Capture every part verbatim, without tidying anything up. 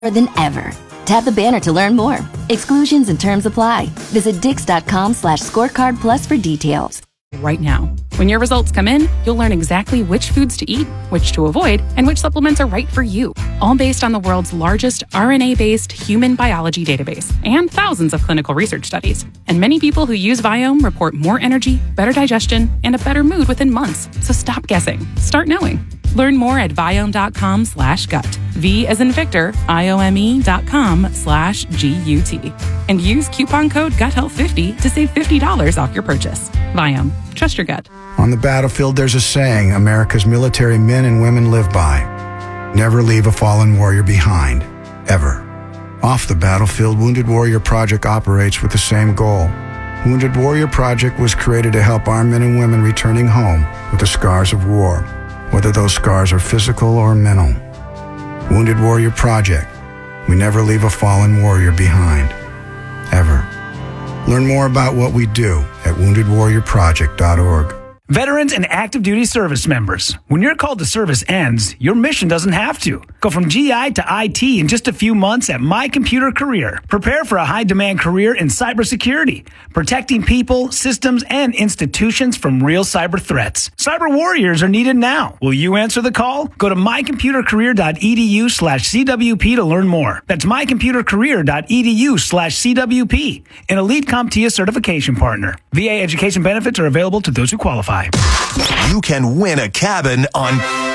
than ever. Tap the banner to learn more. Exclusions and terms apply. Visit dix.com slash scorecard plus for details. Right now. When your results come in, you'll learn exactly which foods to eat, which to avoid, and which supplements are right for you. All based on the world's largest R N A-based human biology database and thousands of clinical research studies. And many people who use Viome report more energy, better digestion, and a better mood within months. So stop guessing. Start knowing. Learn more at Viome.com slash gut. V as in Victor, I-O-M-E dot com slash G-U-T. And use coupon code gut health fifty to save fifty dollars off your purchase. Viome. Trust your gut. On the battlefield, there's a saying America's military men and women live by. Never leave a fallen warrior behind. Ever. Off the battlefield, Wounded Warrior Project operates with the same goal. Wounded Warrior Project was created to help our men and women returning home with the scars of war, whether those scars are physical or mental. Wounded Warrior Project. We never leave a fallen warrior behind. Ever. Learn more about what we do at wounded warrior project dot org. Veterans and active duty service members, when your call to service ends, your mission doesn't have to. Go from G I to I T in just a few months at My Computer Career. Prepare for a high-demand career in cybersecurity, protecting people, systems, and institutions from real cyber threats. Cyber warriors are needed now. Will you answer the call? Go to my computer career dot e d u slash c w p to learn more. That's my computer career dot e d u slash c w p, an Elite CompTIA certification partner. V A education benefits are available to those who qualify. You can win a cabin on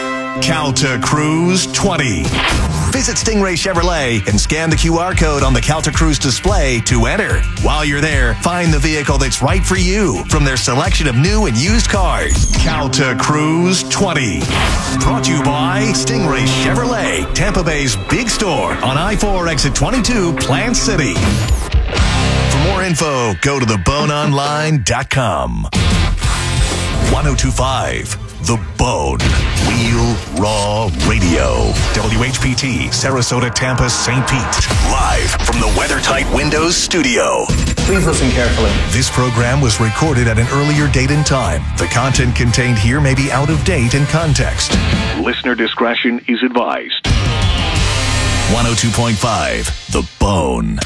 Calta Cruise twenty. Visit Stingray Chevrolet and scan the Q R code on the Calta Cruise display to enter. While you're there, find the vehicle that's right for you from their selection of new and used cars. Calta Cruise twenty. Brought to you by Stingray Chevrolet, Tampa Bay's big store on I four exit twenty-two, Plant City. For more info, go to the bone online dot com. one oh two point five The Bone. Real Raw Radio. W H P T, Sarasota, Tampa, Saint Pete. Live from the WeatherTight Windows studio. Please listen carefully. This program was recorded at an earlier date and time. The content contained here may be out of date in context. Listener discretion is advised. one oh two point five The Bone.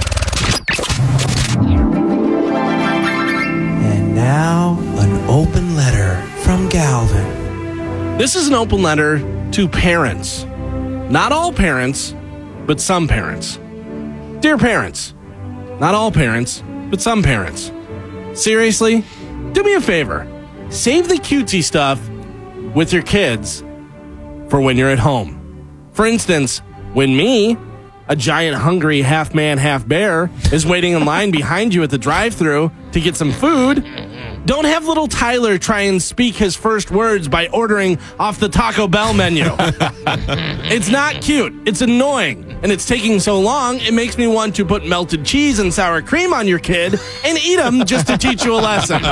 And now, an open letter from Galvin. This is an open letter to parents. Not all parents, but some parents. Dear parents, not all parents, but some parents. Seriously, do me a favor. Save the cutesy stuff with your kids for when you're at home. For instance, when me, a giant hungry half man, half bear, is waiting in line behind you at the drive-thru to get some food, don't have little Tyler try and speak his first words by ordering off the Taco Bell menu. It's not cute. It's annoying. And it's taking so long, it makes me want to put melted cheese and sour cream on your kid and eat them just to teach you a lesson.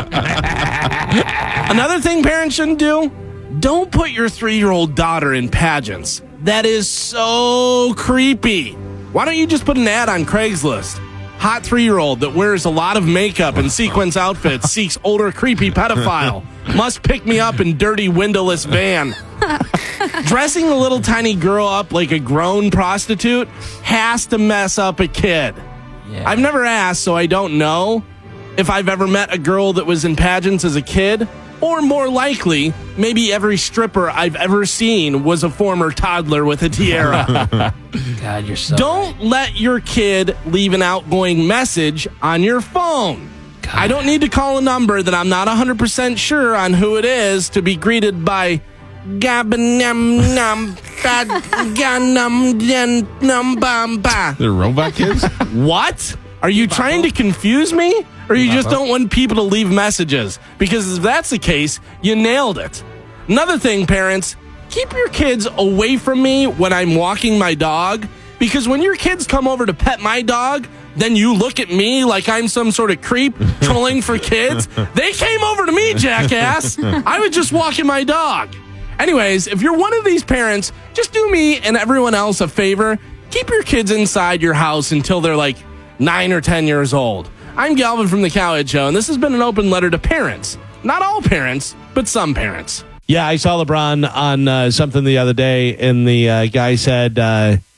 Another thing parents shouldn't do, don't put your three-year-old daughter in pageants. That is so creepy. Why don't you just put an ad on Craigslist? Hot three-year-old that wears a lot of makeup and sequence outfits seeks older creepy pedophile. Must pick me up in dirty windowless van. Dressing a little tiny girl up like a grown prostitute has to mess up a kid. Yeah. I've never asked, so I don't know if I've ever met a girl that was in pageants as a kid. Or more likely, maybe every stripper I've ever seen was a former toddler with a tiara. God, you're so Don't right. let your kid leave an outgoing message on your phone. God. I don't need to call a number that I'm not one hundred percent sure on who it is to be greeted by Gabanum num ganum den num bam ba. They're robot kids? What? Are you trying to confuse me? Or you just don't want people to leave messages? Because if that's the case, you nailed it. Another thing, parents, keep your kids away from me when I'm walking my dog. Because when your kids come over to pet my dog, then you look at me like I'm some sort of creep trolling for kids. They came over to me, jackass. I was just walking my dog. Anyways, if you're one of these parents, just do me and everyone else a favor. Keep your kids inside your house until they're like nine or ten years old. I'm Galvin from the Cowhead Show, and this has been an open letter to parents. Not all parents, but some parents. Yeah, I saw LeBron on uh, something the other day, and the uh, guy said, uh,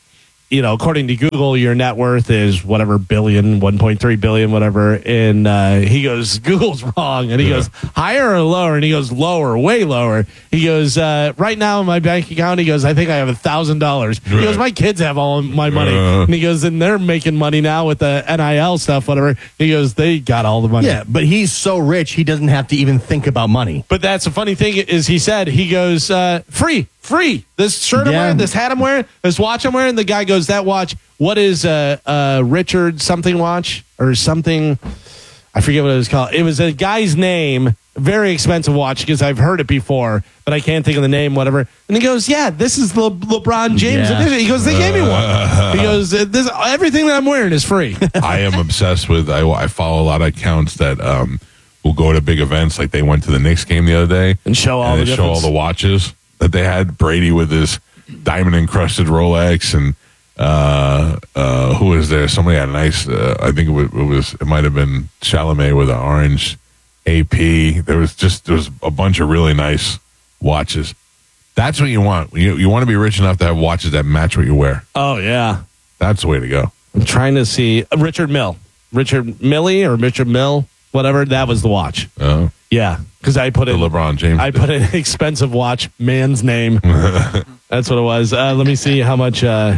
you know, according to Google, your net worth is whatever billion, one point three billion, whatever. And uh, he goes, Google's wrong. And he yeah. goes, higher or lower? And he goes, lower, way lower. He goes, uh, right now in my bank account, he goes, I think I have a thousand dollars. He goes, my kids have all my money. Uh, and he goes, and they're making money now with the N I L stuff, whatever. He goes, they got all the money. Yeah, but he's so rich, he doesn't have to even think about money. But that's the funny thing is he said, he goes, uh, free. Free. This shirt I'm Yeah. wearing, this hat I'm wearing, this watch I'm wearing. The guy goes, that watch, what is a uh, uh, Richard something watch or something? I forget what it was called. It was a guy's name, very expensive watch because I've heard it before, but I can't think of the name, whatever. And he goes, yeah, this is Le- LeBron James Yeah. edition. He goes, they gave me one. He goes, this everything that I'm wearing is free. I am obsessed with, I, I follow a lot of accounts that um, will go to big events. Like they went to the Knicks game the other day. And show all and the they show all difference. the watches that they had. Brady with his diamond encrusted Rolex, and uh, uh, who was there? Somebody had a nice. Uh, I think it was, it was. It might have been Chalamet with an orange A P. There was just there was a bunch of really nice watches. That's what you want. You you want to be rich enough to have watches that match what you wear. Oh, yeah. That's the way to go. I'm trying to see. Uh, Richard Mill. Richard Millie or Richard Mill, whatever. That was the watch. Oh, Yeah, because I put the it. LeBron James. I put an expensive watch, man's name. That's what it was. Uh, let me see how much uh,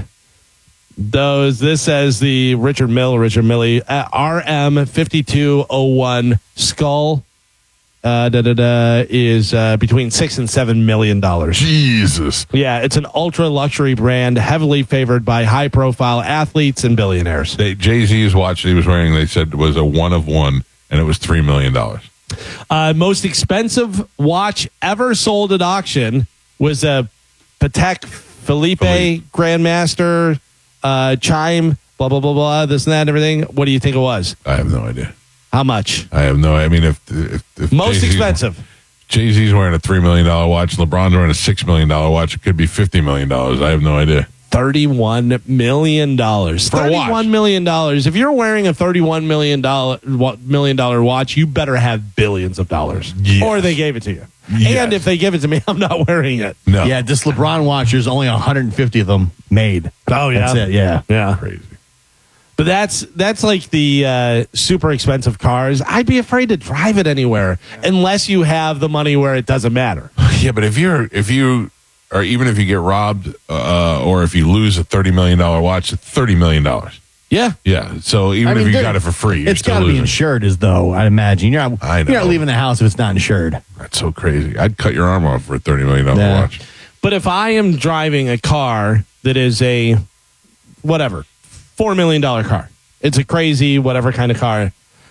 those. This says the Richard Mill, Richard Millie, uh, R M fifty-two oh one Skull uh, da, da, da, is uh, between six and seven million dollars. Jesus. Yeah, it's an ultra luxury brand, heavily favored by high profile athletes and billionaires. They, Jay-Z's watch that he was wearing, they said was a one of one, and it was three million dollars. Uh, most expensive watch ever sold at auction was a Patek Philippe, Philippe. Grandmaster uh, Chime, blah, blah, blah, blah, this and that and everything. What do you think it was? I have no idea. How much? I have no. I mean, if, if, if Most Jay-Z's, expensive. Jay-Z's wearing a three million dollar watch, LeBron's wearing a six million dollar watch. It could be fifty million dollars. I have no idea. thirty-one million dollars. For a watch. thirty-one million dollars. If you're wearing a thirty-one million dollars million dollar watch, you better have billions of dollars. Yes. Or they gave it to you. Yes. And if they give it to me, I'm not wearing it. No. Yeah, this LeBron watch, there's only one hundred fifty of them made. Oh, yeah. That's it, yeah. Yeah. Crazy. But that's that's like the uh, super expensive cars. I'd be afraid to drive it anywhere unless you have the money where it doesn't matter. Yeah, but if you're if you or even if you get robbed uh, or if you lose a thirty million dollar watch, it's thirty million dollars. Yeah. Yeah. So even I mean, if you there- got it for free, you're It's still got to be losing. insured, as though, I imagine. You're not, I you're not know. leaving the house if it's not insured. That's so crazy. I'd cut your arm off for a thirty million dollar Yeah. watch. But if I am driving a car that is a whatever four million dollar car, it's a crazy whatever kind of car,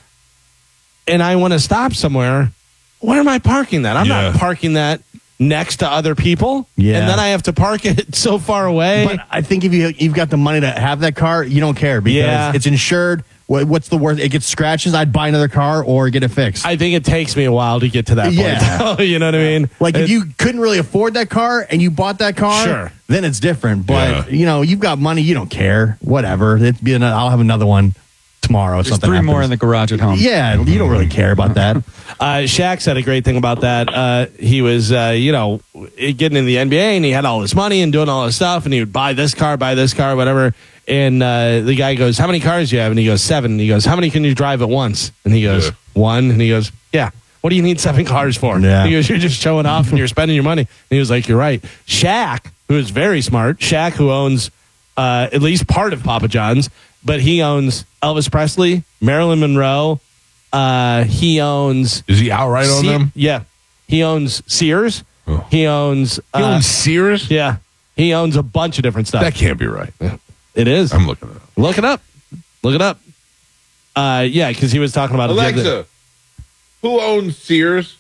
and I want to stop somewhere, where am I parking that? I'm Yeah. not parking that next to other people. Yeah. And then I have to park it so far away. But I think if you, you've got the money to have that car, you don't care because Yeah. it's insured. What, what's the worst? It gets scratches, I'd buy another car or get it fixed. I think it takes me a while to get to that point. Yeah. You know what I mean? Like It- if you couldn't really afford that car and you bought that car, Sure. then it's different. But Yeah. you know, you've got money, you don't care. Whatever. It'd be an, I'll have another one tomorrow. If There's something three more in happens. the garage at home. Yeah, you don't really care about that. Uh, Shaq said a great thing about that. Uh, he was, uh, you know, getting in the N B A and he had all this money and doing all this stuff and he would buy this car, buy this car, whatever. And uh, the guy goes, how many cars do you have? And he goes, seven. And he goes, how many can you drive at once? And he goes, Yeah. one. And he goes, yeah. What do you need seven cars for? Yeah. He goes, you're just showing off and you're spending your money. And he was like, you're right. Shaq, who is very smart, Shaq, who owns uh, at least part of Papa John's, but he owns Elvis Presley, Marilyn Monroe. Uh, he owns Is he outright on Se- them? Yeah. He owns Sears. Oh. He owns. He Uh, owns Sears? yeah. He owns a bunch of different stuff. That can't be right. It is. I'm looking at it. Look it up. Look it up. Uh, yeah, because he was talking about it the other- Alexa, who owns Sears?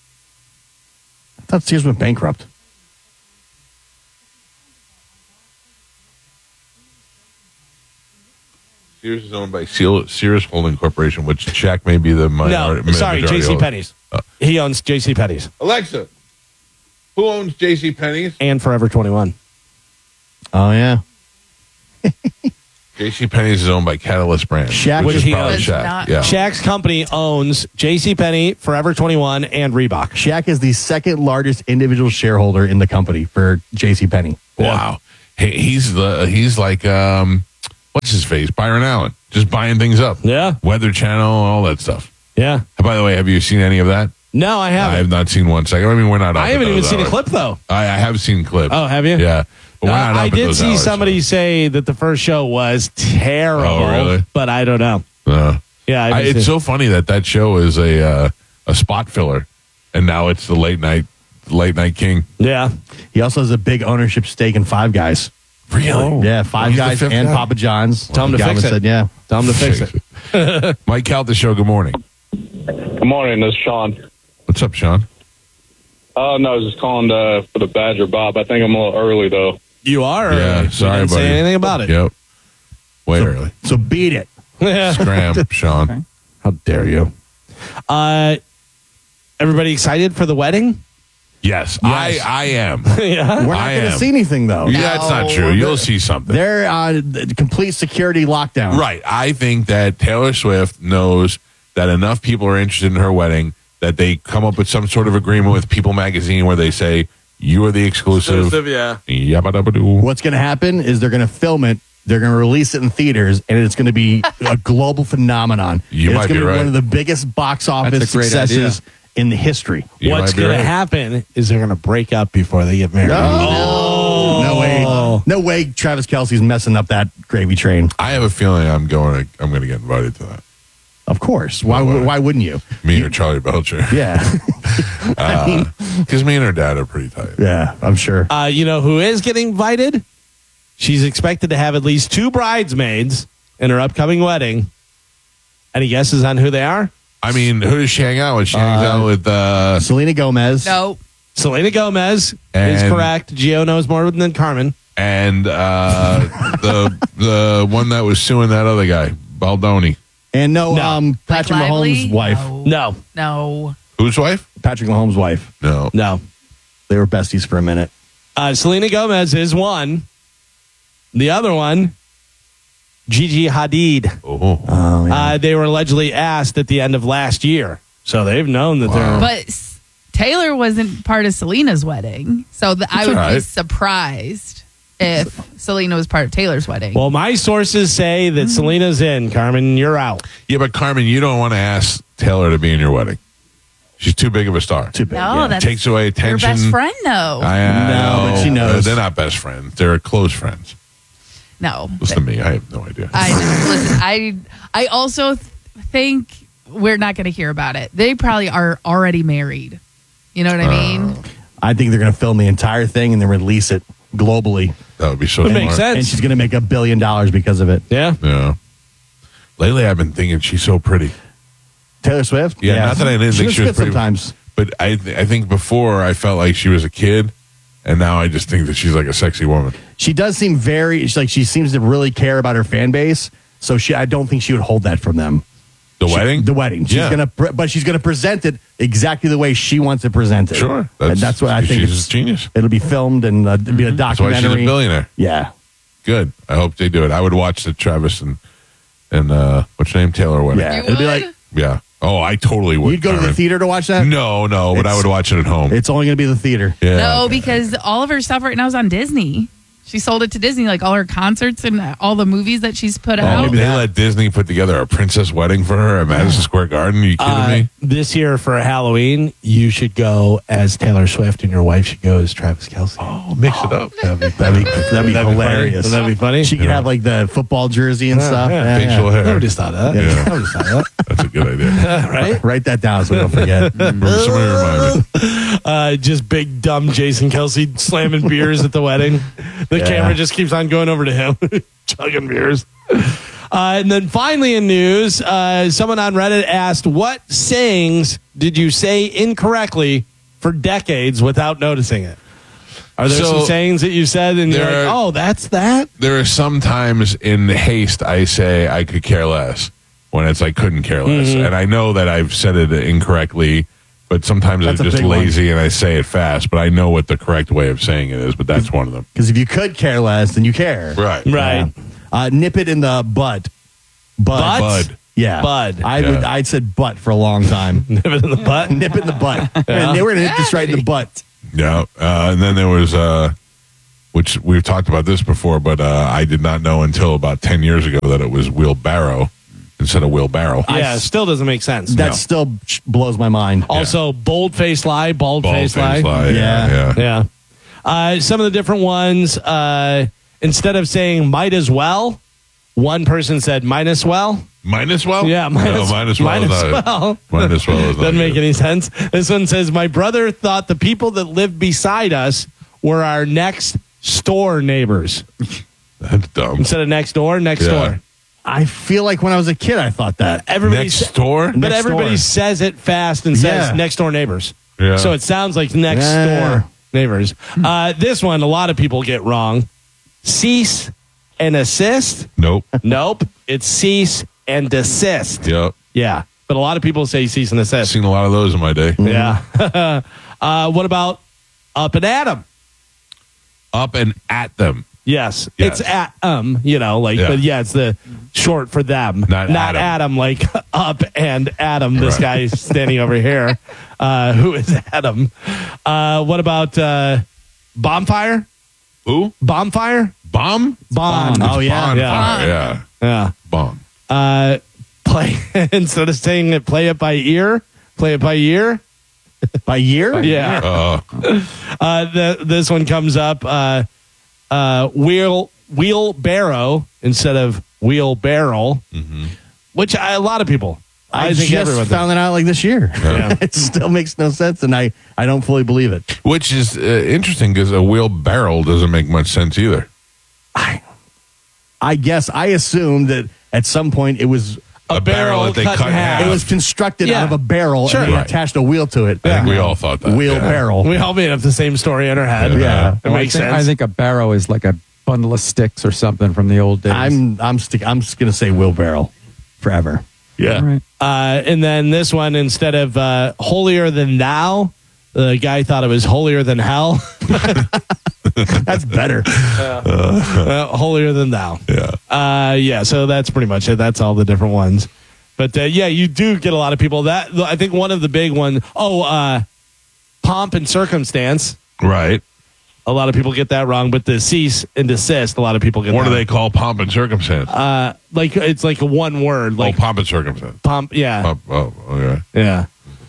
I thought Sears went bankrupt. Sears is owned by Seal- Sears Holding Corporation, which Shaq may be the minority. No, sorry, majority J C owner. Penney's. He owns J C Penney's Alexa, who owns J C Penney's? and Forever twenty-one. Oh yeah. J C Penney's is owned by Catalyst Brands, Shaq- which Which is he probably owns. Shaq. Not- Yeah. Shaq's company owns J C Penney, Forever twenty-one, and Reebok. Shaq is the second largest individual shareholder in the company for JCPenney. Wow. He, he's the he's like um, what's his face? Byron Allen, just buying things up. Yeah. Weather Channel, all that stuff. Yeah. By the way, have you seen any of that? No, I haven't. I have not seen one second. I mean, we're not. Up I at haven't even those seen a hours. clip, though. I, I have seen clips. Oh, have you? Yeah. But we're Uh, not up I at did those see hours, somebody so. say that the first show was terrible. Oh, really? But I don't know. Uh, Yeah, I I, didn't it's see- so funny that that show is a uh, a spot filler, and now it's the late night late night king. Yeah. He also has a big ownership stake in Five Guys. Really? Yeah, Five He's the Guys fifth and guy? Papa John's. Tell him to Galvin fix it. said, yeah. Tell him to fix it. Mike Calta show. Good morning. Good morning, this is Sean. What's up, Sean? Oh, no, I was just calling uh, for the Badger Bob. I think I'm a little early, though. You are? Yeah, early. sorry, You didn't buddy. say anything about it. Yep. Way So, early. so beat it. Scram, Sean. How dare you? Uh, everybody excited for the wedding? Yes, I I am. Yeah. We're not I going to am. see anything, though. Yeah, that's not true. You'll see something. They're on the complete security lockdown. Right. I think that Taylor Swift knows that enough people are interested in her wedding that they come up with some sort of agreement with People Magazine where they say, you are the exclusive. Exclusive, yeah. Yabba-dabba-doo. What's going to happen is they're going to film it. They're going to release it in theaters, and it's going to be a global phenomenon. You And might it's going be to be right. one of the biggest box office a great successes in the history. You What's might be going right. to happen is they're going to break up before they get married. Oh, no way! No way! Travis Kelce's messing up that gravy train. I have a feeling I'm going to I'm going to get invited to that. Of course. Why? Why? Why wouldn't you? Me or Charlie Belcher. Yeah. I mean, Because me and her dad are pretty tight. yeah. I'm sure. Uh, you know who is getting invited? She's expected to have at least two bridesmaids in her upcoming wedding. Any guesses on who they are? I mean, who does she hang out with? She hangs Uh, out with uh, Selena Gomez. No. Selena Gomez is And- correct. Gio knows more than Carmen. and uh, the the one that was suing that other guy, Baldoni. And no, No. um, Patrick Blake Lively? Mahomes' wife. No. No, No. Whose wife? Patrick Mahomes' wife. No. no. They were besties for a minute. Uh, Selena Gomez is one. The other one, Gigi Hadid. Oh. Oh, yeah. Uh, they were allegedly asked at the end of last year. So they've known that they're. But S- Taylor wasn't part of Selena's wedding. So the, I would all be right. surprised if Selena was part of Taylor's wedding. Well, my sources say that Selena's in. Carmen, you're out. Yeah, but Carmen, you don't want to ask Taylor to be in your wedding. She's too big of a star. Too big. no, yeah. that's Takes away your attention. best friend, though. I, I No, but know. she knows. Uh, they're not best friends. They're close friends. no. Listen to me. I have no idea. I listen. I I also th- think we're not going to hear about it. They probably are already married. You know what I mean? I think they're going to film the entire thing and then release it globally. that would be so It smart. makes sense. And she's going to make a billion dollars because of it. Yeah. Yeah. Lately, I've been thinking she's so pretty. Taylor Swift? Yeah, not that I didn't she think was she was good pretty. sometimes. But I, th- I think before I felt like she was a kid, and now I just think that she's like a sexy woman. She does seem very, she's like, she seems to really care about her fan base. So she, I don't think she would hold that from them. The She- wedding? The wedding. She's Yeah. gonna, pre- but she's gonna present it exactly the way she wants it presented. Sure. and that's what I think. She's It's, a genius. it'll be filmed and uh, it'll be a That's why documentary. she's a billionaire. Yeah. Good. I hope they do it. I would watch the Travis and, and uh, what's her name? Taylor wedding. Yeah. You It'll be would? like, Yeah. Oh, I totally would. you'd go to the Carmen. theater to watch that? No, no, but I It's- would watch it at home. It's only gonna be the theater. Yeah. No, okay. because all of her stuff right now is on Disney. She sold it to Disney, like all her concerts and all the movies that she's put Oh, out. they let Disney put together a princess wedding for her at Madison Square Garden. Are you kidding Uh, me? this year for Halloween, you should go as Taylor Swift and your wife should go as Travis Kelce. Oh, mix it up. That'd be, That'd be, that'd be hilarious. Wouldn't that be funny? She could Yeah. have like the football jersey and Yeah, stuff. yeah. Yeah, Facial yeah. hair. Nobody's thought of that. Yeah. Nobody's thought of That's a good idea. that. Right? Write that down so we don't forget. Somebody remind me. Uh, just big, dumb Jason Kelsey slamming beers at the wedding. The Yeah. camera just keeps on going over to him, chugging beers. Uh, and then finally in news, uh, someone on Reddit asked, what sayings did you say incorrectly for decades without noticing it? Are there So, some sayings that you said and you're there like, are- oh, that's that? There are some times in haste I say I could care less when it's I couldn't care less. Mm-hmm. And I know that I've said it incorrectly, but sometimes That's a I'm just big one. lazy and I say it fast, but I know what the correct way of saying it is, but that's one of them. Because if you could care less, then you care. Right. Right. Yeah. Uh, nip it in the butt. Bud. Bud. Yeah. Bud. I Yeah. would. I'd said butt for a long time. Nip it in the butt. Nip it in the butt. And they were gonna hit this right in the butt. Yeah. Uh, and then there was, uh, which we've talked about this before, but uh, I did not know until about ten years ago that it was wheelbarrow instead of wheelbarrow. Yeah, it still doesn't make sense. That No. still blows my mind. Also, bold-faced lie, bald-faced lie. Bald-faced lie, yeah, Yeah. yeah. Yeah. Uh, some of the different ones, uh, instead of saying might as well, one person said might as well. Minus well? Yeah, no, minus, minus well. minus is not- well. Minus well is not Doesn't make good. any sense. This one says, my brother thought the people that lived beside us were our next store neighbors. That's dumb. Instead of next door, next Yeah. door. I feel like when I was a kid, I thought that. Everybody Next sa- door? But Next everybody door. says it fast and says Yeah. next door neighbors. Yeah. So it sounds like next Yeah. door neighbors. Uh, this one, a lot of people get wrong. Cease and assist. Nope. Nope. It's cease and desist. Yep. Yeah. But a lot of people say cease and I've desist. seen a lot of those in my day. Yeah. uh, what about up and at 'em? Up and at them. Yes. Yes. It's at um, you know, like, Yeah. but yeah, it's the short for them. Not Not Adam. Adam, like up and Adam. This Right. guy is standing over here. Uh, who is Adam? Uh, what about uh, bonfire? Who? Bonfire? Bomb? Bon. It's Oh, yeah. bonfire, Yeah. Yeah. Yeah. Bomb. Uh, play instead of saying it, play it by ear, play it by ear. By year? Yeah. Uh, Uh, the, this one comes up. Uh, uh, wheel wheelbarrow instead of wheelbarrow, which I, a lot of people. I, I, think just everyone found it out like this year. Yeah. It still makes no sense, and I, I don't fully believe it. which is uh, interesting because a wheelbarrow doesn't make much sense either. I, I guess I assumed that at some point it was A, A barrel barrel that they cut, cut in in half. half. it was constructed Yeah. out of a barrel Sure. and they Right. attached a wheel to it. I think we all thought that. Wheel yeah. barrel. We all made up the same story in our head. Yeah. Yeah. It Well, makes I think, sense. I think a barrow is like a bundle of sticks or something from the old days. I'm I'm stick, I'm just gonna say wheelbarrow forever. Yeah. All right. Uh, and then this one, instead of uh, holier than thou, the guy thought it was holier than hell. That's better. Uh, holier than thou. Yeah. Uh, yeah, so that's pretty much it. That's all the different ones. But uh, yeah, you do get a lot of people. That I think one of the big ones, oh, uh, pomp and circumstance. Right. A lot of people get that wrong, but the cease and desist, a lot of people get What that do they call pomp and circumstance? Uh, like it's like a one word, like oh, pomp and circumstance. pomp. Yeah, Oh, oh, okay. yeah.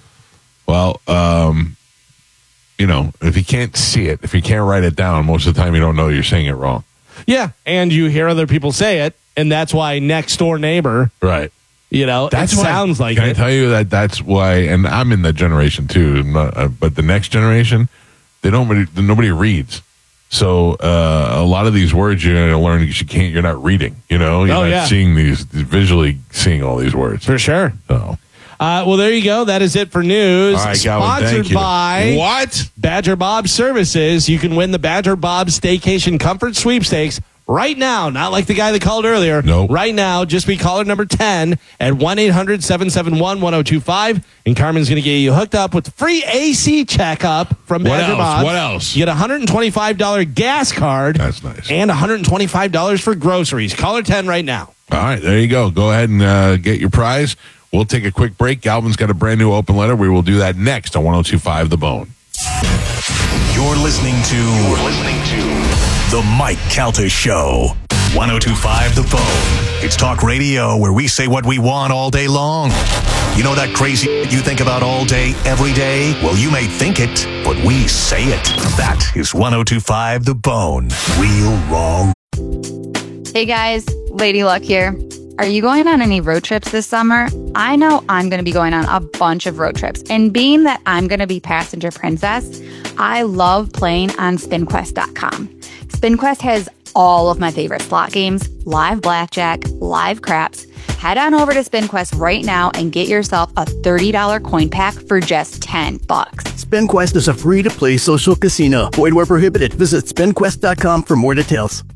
Well, um, you know, if you can't see it, if you can't write it down, most of the time you don't know you're saying it wrong. Yeah, and you hear other people say it, and that's why next door neighbor, Right. you know, That's it why, sounds like Can I it. tell you that that's why? And I'm in that generation too. I'm not, uh, but the next generation, they don't. Really, nobody reads. So uh, a lot of these words you're going to learn because you can't. You're not reading. You know, you're Oh, not yeah. seeing these visually, seeing all these words. For sure. So, Uh, well, there you go. That is it for news. all right, Calvin, Sponsored thank you. by What? Badger Bob Services. You can win the Badger Bob Staycation Comfort Sweepstakes right now. Not like the guy that called earlier. Nope. Right now, just be caller number ten at one eight hundred seven seven one one zero two five. And Carmen's going to get you hooked up with the free A C checkup from What Badger else? Bob. What else? You get a one hundred twenty-five dollars gas card. That's nice. And one hundred twenty-five dollars for groceries. Caller ten right now. All right, there you go. Go ahead and uh, get your prize. We'll take a quick break. Galvin's got a brand new open letter. We will do that next on one oh two point five The Bone. You're listening to, You're listening to The Mike Calta Show. one oh two point five The Bone. It's talk radio where we say what we want all day long. You know that crazy you think about all day, every day? Well, you may think it, but we say it. That is one oh two point five The Bone. Real wrong. Hey guys, Lady Luck here. Are you going on any road trips this summer? I know I'm going to be going on a bunch of road trips. And being that I'm going to be passenger princess, I love playing on spin quest dot com. SpinQuest has all of my favorite slot games, live blackjack, live craps. Head on over to SpinQuest right now and get yourself a thirty dollars coin pack for just ten bucks. SpinQuest is a free-to-play social casino. Void where prohibited. Visit spin quest dot com for more details.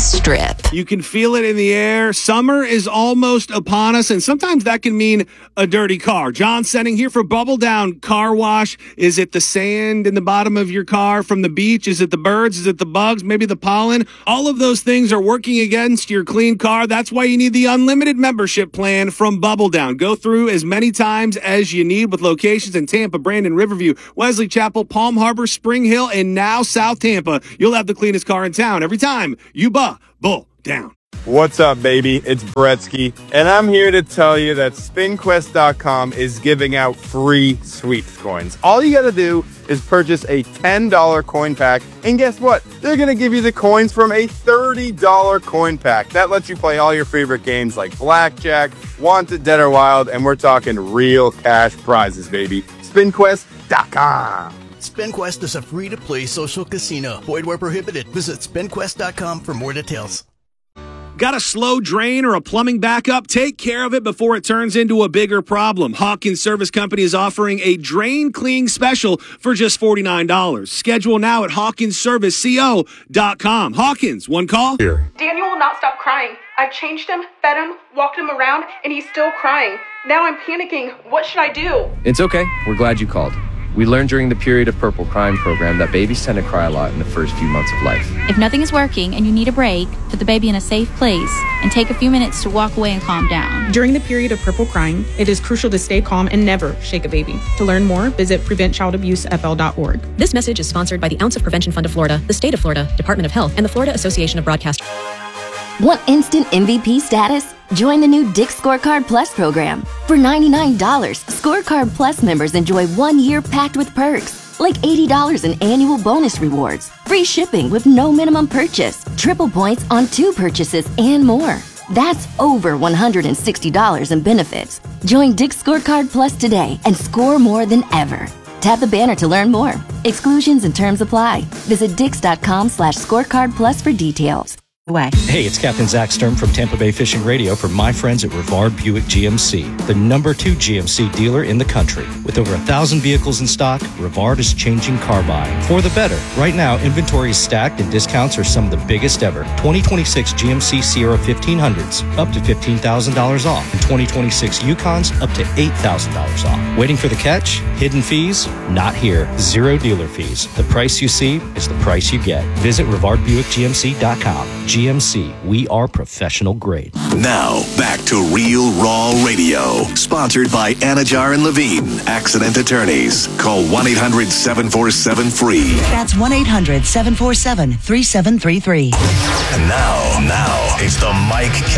Strip. You can feel it in the air. Summer is almost upon us, and sometimes that can mean a dirty car. John Senning here for Bubble Down Car Wash. Is it the sand in the bottom of your car from the beach? Is it the birds? Is it the bugs? Maybe the pollen? All of those things are working against your clean car. That's why you need the unlimited membership plan from Bubble Down. Go through as many times as you need with locations in Tampa, Brandon, Riverview, Wesley Chapel, Palm Harbor, Spring Hill, and now South Tampa. You'll have the cleanest car in town every time you Bubble Down. What's up, baby? It's Bretsky, and I'm here to tell you that spin quest dot com is giving out free sweeps coins. All you gotta do is purchase a ten dollar coin pack, and guess what? They're gonna give you the coins from a thirty dollar coin pack. That lets you play all your favorite games like Blackjack, Wanted, Dead or Wild, and we're talking real cash prizes, baby. spin quest dot com. SpinQuest is a free-to-play social casino. Void where prohibited. Visit spin quest dot com for more details. Got a slow drain or a plumbing backup? Take care of it before it turns into a bigger problem. Hawkins Service Company is offering a drain cleaning special for just forty-nine dollars. Schedule now at hawkins service co dot com. Hawkins, one call. Here. Daniel will not stop crying. I've changed him, fed him, walked him around, and he's still crying. Now I'm panicking. What should I do? It's okay. We're glad you called. We learned during the Period of Purple Crying program that babies tend to cry a lot in the first few months of life. If nothing is working and you need a break, put the baby in a safe place and take a few minutes to walk away and calm down. During the period of purple crying, it is crucial to stay calm and never shake a baby. To learn more, visit prevent child abuse f l dot org. This message is sponsored by the Ounce of Prevention Fund of Florida, the State of Florida, Department of Health, and the Florida Association of Broadcasters. Want instant M V P status? Join the new Dick's Scorecard Plus program. For ninety-nine dollars, Scorecard Plus members enjoy one year packed with perks, like eighty dollars in annual bonus rewards, free shipping with no minimum purchase, triple points on two purchases, and more. That's over one hundred sixty dollars in benefits. Join Dick's Scorecard Plus today and score more than ever. Tap the banner to learn more. Exclusions and terms apply. Visit dix.com slash scorecard plus for details. Way. Hey, it's Captain Zach Sturm from Tampa Bay Fishing Radio for my friends at Rivard Buick G M C, the number two G M C dealer in the country. With over a thousand vehicles in stock, Rivard is changing car buying for the better. Right now, inventory is stacked and discounts are some of the biggest ever. twenty twenty-six G M C Sierra fifteen hundreds, up to fifteen thousand dollars off. And twenty twenty-six Yukons, up to eight thousand dollars off. Waiting for the catch? Hidden fees? Not here. Zero dealer fees. The price you see is the price you get. Visit Rivard Buick G M C dot com. G M C, we are professional grade. Now, back to Real Raw Radio. Sponsored by Anajar and Levine, accident attorneys. Call one eight hundred seven four seven free. That's one eight hundred seven four seven three seven three three. And now, now, it's the Mike